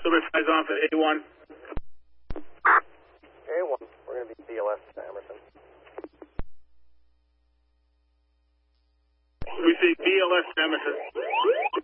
Liberty's on for A1. A1, we're going to be BLS to Emerson. We see BLS to Emerson.